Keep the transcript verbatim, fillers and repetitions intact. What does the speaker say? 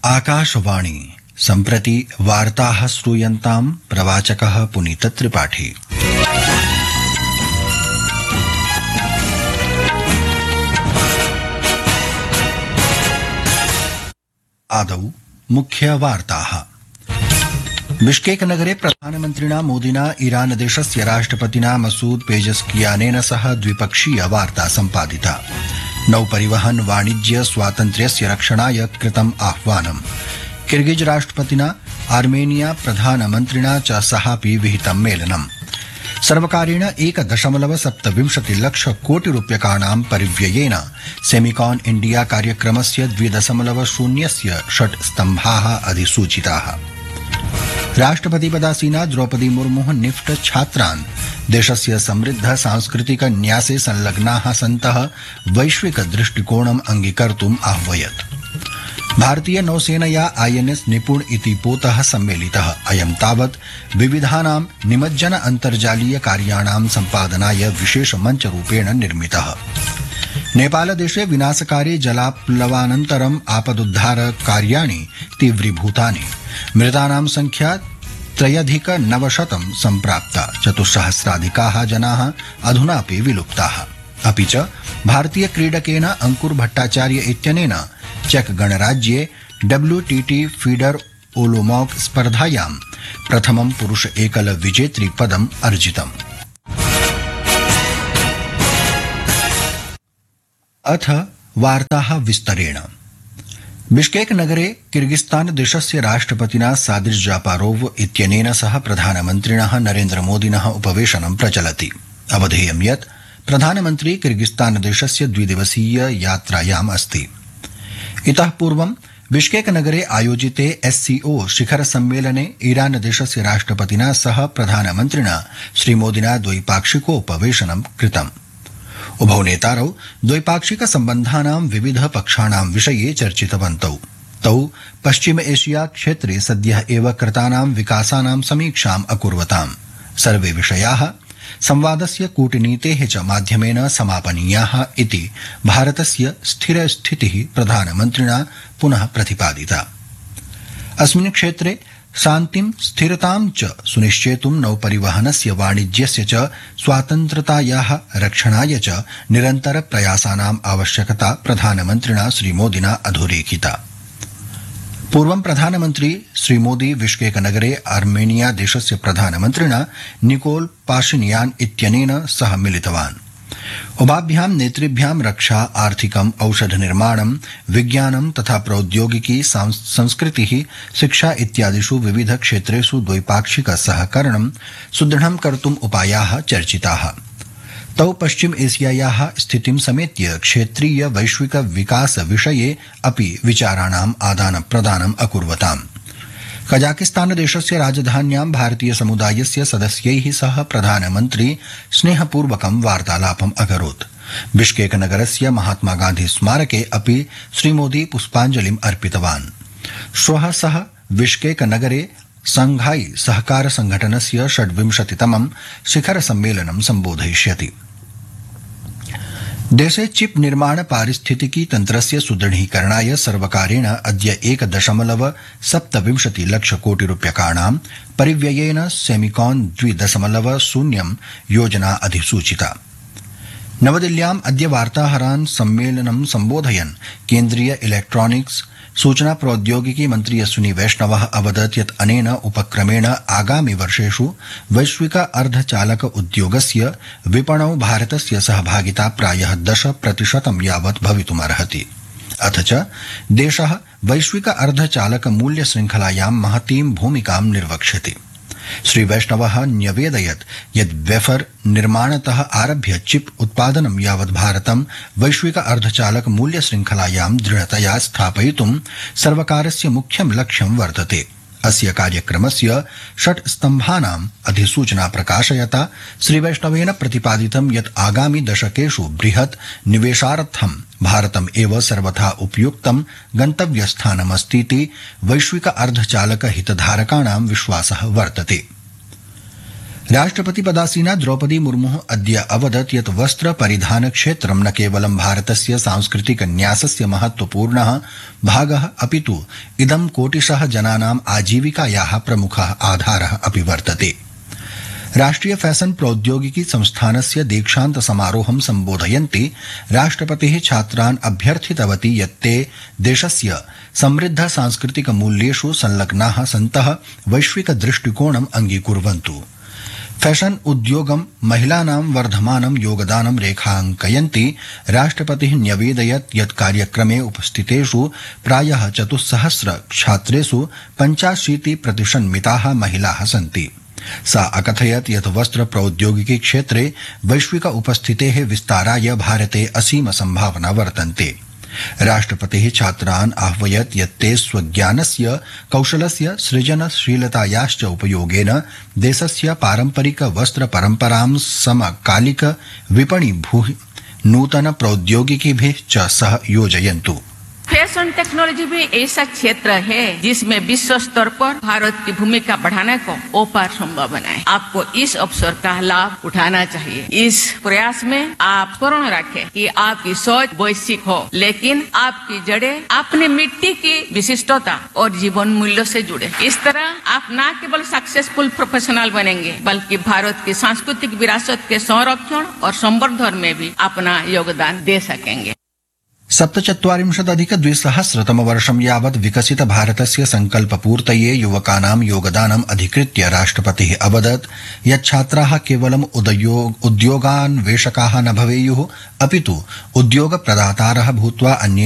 आकाशवाणी सम्प्रति वार्ताः श्रूयन्तां प्रवाचकः पुनीत त्रिपाठी। आदौ मुख्यवार्ताः। बिश्केक नगरे प्रधानमन्त्रिणा मोदिना ईरान देशस्य राष्ट्रपतिना मसूद पेजेस्कियानेन सह द्विपक्षीय वार्ता सम्पादिता। नौपरिवहन वाणिज्य स्वातन्त्र्यस्य रक्षणाय कृतम् आह्वानम्। किर्गिज राष्ट्रपतिना आर्मेनिया प्रधानमन्त्रिणा च सहापि विहितं मेलनम्। सर्वकारेण एक दशमलव सप्तविंशति लक्ष कोटि रूप्यकाणां परिव्ययेन सेमिकॉन इंडिया कार्यक्रमस्य द्वि दशमलव शून्यस्य षट् स्तम्भाः अधिसूचिताः। राष्ट्रपतिपदासीना द्रौपदी मुर्मुः निफ्ट छात्रान् देशस्य समृद्ध सांस्कृतिक न्यासे संलग्नाः सन्तः वैश्विक दृष्टिकोणम् अंगीकर्तुम् आह्वयत्। भारतीय नौसेनया आईएनएस निपुण इति पोतः सम्मेलितः। अयं तावत् विविधानां निमज्जन अन्तर्जालीय कार्याणां सम्पादनाय विशेष मञ्चरूपेण निर्मितः। नेपालदेशे विनाशकारि जलाप्लवानन्तरम् आपदुद्धार कार्याणि तीव्रीभूतानि। मृतानां संख्या त्रयधिक नवशतं सम्प्राप्ता। चतुस्सहस्राधिकाः जनाः अधुनापि विलुप्ताः। अपि च भारतीय क्रीडकेन अंकुर भट्टाचार्य इत्यनेन चेक गणराज्ये डब्ल्यूटीटी फीडर ओलोमॉक स्पर्धायां प्रथमं पुरुष एकल विजेतृ पदम् अर्जितम्। अथ वार्ताः विस्तरेण। बिश्केक नगरे किर्गिस्तान देशस्य राष्ट्रपतिना सादिर जापारोव इत्यनेन सह प्रधानमन्त्रिणः नरेन्द्र मोदिनः उपवेशनं प्रचलति। अवधेयं यत् प्रधानमन्त्री किर्गिस्तान देशस्य द्विदिवसीय यात्रायाम् अस्ति। इतः पूर्वं बिश्केक नगरे आयोजिते एससीओ शिखर सम्मेलने ईरान देशस्य राष्ट्रपतिना सह प्रधानमन्त्रिणा श्रीमोदिना द्वैपाक्षिकोपवेशनं कृतम्। उभौ नेतारौ द्वैपाक्षिक सम्बन्धानां विविध पक्षाणां विषये चर्चितवन्तौ। तौ पश्चिम एशिया क्षेत्रे सद्यः एव कृतानां विकासानां समीक्षाम् अकुर्वताम्। सर्वे विषयाः संवादस्य कूटनीतेः च माध्यमेन समापनीयाः इति भारतस्य स्थिर स्थितिः प्रधानमन्त्रिणा पुनः प्रतिपादिता। अस्मिन् क्षेत्रे शान्तिं स्थिरतां च सुनिश्चेतुं नौपरिवहनस्य वाणिज्यस्य च स्वातन्त्र्यतायाः रक्षणाय च निरन्तर प्रयासानाम् आवश्यकता प्रधानमन्त्रिणा श्रीमोदिना अधोरेखिता। पूर्वं प्रधानमन्त्री श्रीमोदी बिश्केक नगरे आर्मेनिया देशस्य प्रधानमन्त्रिणा निकोल पाशिनियान इत्यनेन सह मिलितवान्। उभाभ्यां नेतृभ्यां रक्षा, आर्थिकम्, औषध निर्माणं, विज्ञानं तथा प्रौद्योगिकी, संस्कृतिः, शिक्षा इत्यादिषु विविध क्षेत्रेषु द्वैपाक्षिक सहकरणं सुदृढं कर्तुम् उपायाः चर्चिताः। तौ पश्चिम एशियायाः स्थितिं समेत्य क्षेत्रीय वैश्विक विकास विषये अपि विचाराणाम् आदान प्रदानम् अकुर्वताम्। कजाकिस्तान देशस्य राजधान्यां भारतीय समुदायस्य सदस्यैः सह प्रधानमन्त्री स्नेहपूर्वकं वार्तालापम् अकरोत्। बिश्केक नगरस्य महात्मा गान्धी स्मारके अपि श्रीमोदी पुष्पाञ्जलिम् अर्पितवान्। श्वः सः बिश्केक नगरे शंघाई सहकार संघटनस्य षड्विंशतितमं शिखर सम्मेलनं सम्बोधयिष्यति। देशे चिप निर्माण पारिस्थितिकी तन्त्रस्य सुदृढीकरणाय सर्वकारेण अद्य एक दशमलव सप्तविंशति लक्ष कोटि रूप्यकाणां परिव्ययेन सेमिकॉन द्वि दशमलव शून्यं योजना अधिसूचिता। नवदिल्ल्याम् अद्य वार्ताहरान् सम्मेलनं सम्बोधयन् केन्द्रीय इलेक्ट्रॉनिक्स सूचना प्रौद्योगिकी मन्त्री अश्विनी वैष्णवः अवदत् यत् अनेन उपक्रमेण आगामि वर्षेषु वैश्विक अर्धचालक उद्योगस्य विपणौ भारतस्य सहभागिता प्रायः दश प्रतिशतं यावत् भवितुमर्हति। अथ च देशः वैश्विक अर्धचालक मूल्य श्रृंखलायां महतीं भूमिकां निर्वक्ष्यति। श्री वैष्णवः न्यवेदयत् यत् वेफर निर्माणतः आरभ्य चिप उत्पादनं यावत् भारतं वैश्विक अर्धचालक मूल्य श्रृंखलायां दृढतया स्थापयितुं सर्वकारस्य मुख्यं लक्ष्यं वर्तते। अस्य कार्यक्रमस्य षट् स्तम्भानाम् अधिसूचना प्रकाशयता श्रीवैष्णवेन प्रतिपादितं यत् आगामि दशकेषु बृहत् निवेशार्थं भारतम् एव सर्वथा उपयुक्तं गन्तव्यस्थानमस्तीति वैश्विक अर्धचालक हितधारकाणां विश्वासः वर्तते। राष्ट्रपति पदासीना द्रौपदी मुर्मुः अद्य अवदत् यत् वस्त्र परिधान क्षेत्रं न केवलं भारतस्य सांस्कृतिक न्यासस्य महत्वपूर्णः भागः अपितु इदं कोटिशः जनानाम् आजीविकायाः प्रमुखः आधारः अपि वर्तते। राष्ट्रिय फैशन प्रौद्योगिकी संस्थानस्य दीक्षान्त समारोहं सम्बोधयन्ती राष्ट्रपतिः छात्रान् अभ्यर्थितवती यत् ते देशस्य समृद्ध सांस्कृतिक मूल्येषु संलग्नाः सन्तः वैश्विक दृष्टिकोणम् अङ्गीकुर्वन्तु। फैशन उद्योगं महिलानां वर्धमानं योगदानं रेखाङ्कयन्ती राष्ट्रपतिः न्यवेदयत् यत् कार्यक्रमे उपस्थितेषु प्रायः चतुस्सहस्र छात्रेषु पञ्चाशीति प्रतिशन्मिताः महिलाः सन्ति। सा अकथयत् यत् वस्त्र प्रौद्योगिकी क्षेत्रे वैश्विक उपस्थितेः विस्ताराय भारते असीम सम्भावना वर्तन्ते। राष्ट्रपतिः छात्रान् आह्वयत् यत् ते स्वज्ञानस्य कौशलस्य सृजनशीलतायाश्च उपयोगेन देशस्य पारम्परिक वस्त्र परम्परां समकालिक विपणि भूः नूतन प्रौद्योगिकीभिः च सह योजयन्तु। फैशन टेक्नोलॉजी भी ऐसा क्षेत्र है जिसमें विश्व स्तर पर भारत की भूमिका बढ़ाने को ओपार संभव बनाए। आपको इस अवसर का लाभ उठाना चाहिए। इस प्रयास में आप पूर्ण रखें कि आपकी सोच वैश्विक हो, लेकिन आपकी जड़ें अपनी मिट्टी की विशिष्टता और जीवन मूल्यों से जुड़े। इस तरह आप न केवल सक्सेसफुल प्रोफेशनल बनेंगे, बल्कि भारत की सांस्कृतिक विरासत के संरक्षण और संवर्धन में भी अपना योगदान दे सकेंगे। सप्तचत्वारिंशदधिक द्विसहस्रतम वर्षं यावत् विकसित भारतस्य संकल्पपूर्तये युवकानां योगदानम् अधिकृत्य राष्ट्रपतिः अवदत् यत् छात्राः केवलम् उद्योगान्वेषकाः न भवेयुः, अपितु उद्योगप्रदातारः भूत्वा अन्ये